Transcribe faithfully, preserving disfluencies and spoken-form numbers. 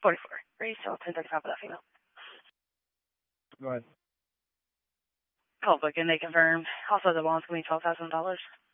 forty-four. Resale ten thirty-five for that female. Go ahead. Call book and they confirmed. Also, the bond's going to be twelve thousand dollars.